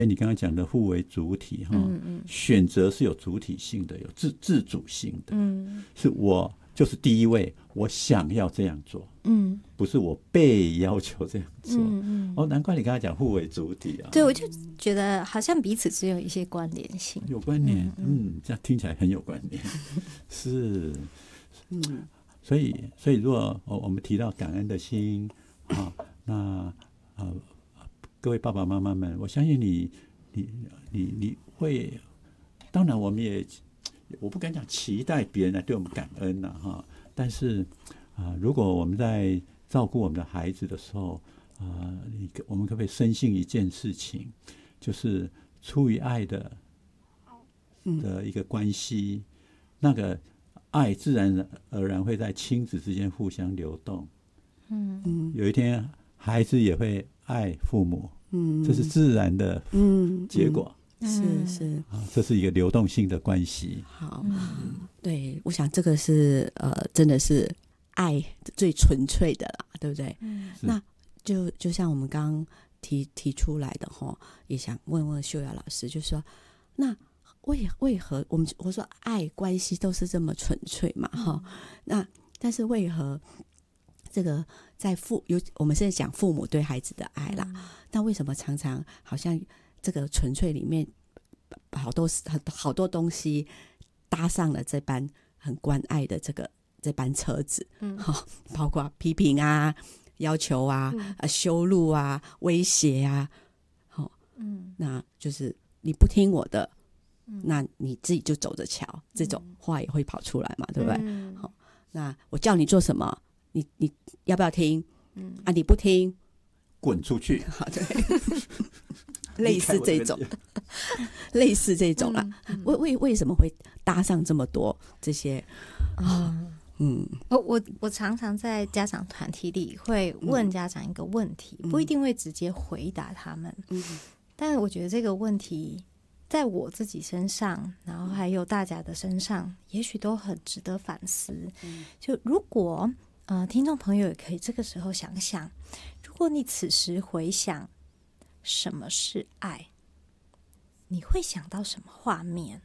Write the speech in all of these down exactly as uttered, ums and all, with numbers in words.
你刚刚讲的互为主体，嗯嗯，选择是有主体性的，有 自, 自主性的，嗯，是我就是第一位，我想要这样做，嗯，不是我被要求这样做，嗯嗯，哦，难怪你刚才讲互为主体啊， 对，我就觉得好像彼此只有一些关联性， 有关联，嗯, 嗯，这样听起来很有关联，是，嗯，所以所以如果我们提到感恩的心啊，那呃。各位爸爸妈妈们，我相信你，你，你，你会，当然我们也，我不敢讲期待别人来对我们感恩呐、啊、哈，但是啊、呃，如果我们在照顾我们的孩子的时候啊、呃，我们可不可以深信一件事情，就是出于爱的的一个关系，那个爱自然而然会在亲子之间互相流动，嗯嗯，有一天孩子也会爱父母，嗯，这是自然的结果， 嗯嗯、是是啊，这是一个流动性的关系。 好，嗯、对，我想这个是呃，真的是爱最纯粹的啦，对不对？嗯，那就就像我们刚刚提提出来的哈，也想问问秀雅老师，就是说，那为为何我们我说爱关系都是这么纯粹嘛？哈、嗯，那但是为何？这个在父有我们现在讲父母对孩子的爱啦，嗯、那为什么常常好像这个纯粹里面好多好多东西搭上了这班很关爱的这个这班车子，嗯，哦、包括批评啊、要求啊、嗯、啊羞辱啊、威胁啊，好、哦，嗯，那就是你不听我的，嗯、那你自己就走着瞧，这种话也会跑出来嘛，对不对？嗯、好，那我叫你做什么？你你要不要听？嗯啊，你不听， 滚出去。 好，对，类似这种，类似这种啦。嗯嗯、为为为什么会搭上这么多这些啊？ 嗯，我我我常常在家长团体里会问家长一个问题，嗯、不一定会直接回答他们，嗯、但我觉得这个问题在我自己身上，然后还有大家的身上，也许都很值得反思。嗯、就如果。呃，听众朋友也可以这个时候想想，如果你此时回想什么是爱，你会想到什么画面？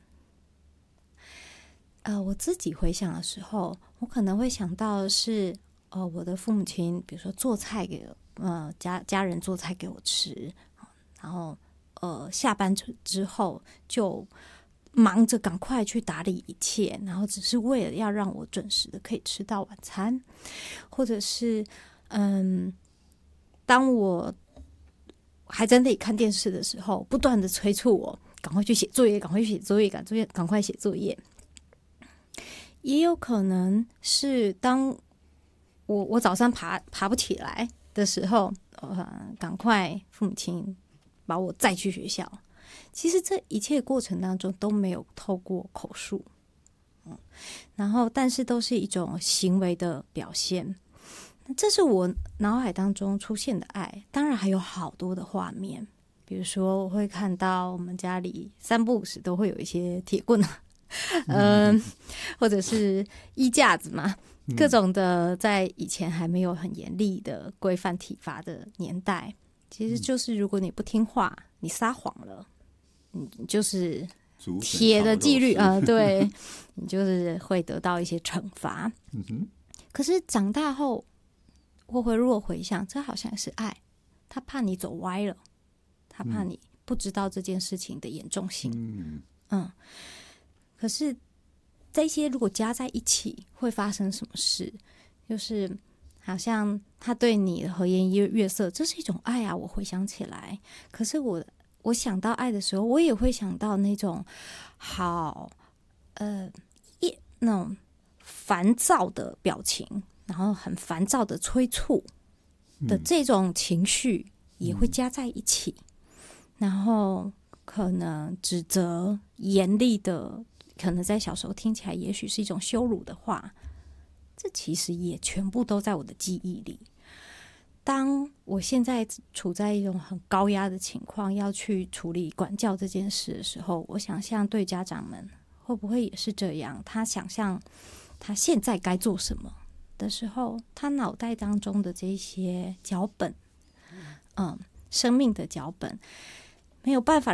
呃，我自己回想的时候，我可能会想到的是，呃，我的父母亲，比如说做菜给呃家家人做菜给我吃，然后呃下班之后就忙着赶快去打理一切，然后只是为了要让我准时的可以吃到晚餐，或者是嗯，当我还在那里看电视的时候，不断的催促我赶快去写作业，赶快去写作业，赶作业，赶快写作业。也有可能是当我我早上爬爬不起来的时候，呃，赶快父母亲把我载去学校。其实这一切过程当中都没有透过口述，嗯，然后但是都是一种行为的表现。这是我脑海当中出现的爱，当然还有好多的画面，比如说我会看到我们家里三不五时都会有一些铁棍啊，嗯，或者是衣架子嘛，各种的，在以前还没有很严厉的规范体罚的年代，其实就是如果你不听话，你撒谎了。你就是铁的纪律啊、呃，对，你就是会得到一些惩罚。嗯哼。可是长大后，我会如果回想，这好像是爱，他怕你走歪了，他怕你不知道这件事情的严重性。嗯嗯。可是这些如果加在一起，会发生什么事？就是好像他对你的和颜悦色，这是一种爱啊。我回想起来，可是我。我想到爱的时候，我也会想到那种好呃一那种烦躁的表情，然后很烦躁的催促的这种情绪也会加在一起，嗯、然后可能指责、严厉的，可能在小时候听起来也许是一种羞辱的话，这其实也全部都在我的记忆里。当我现在处在一种很高压的情况，要去处理管教这件事的时候，我想象对家长们会不会也是这样？他想象他现在该做什么的时候，他脑袋当中的这些脚本，嗯，生命的脚本没有办法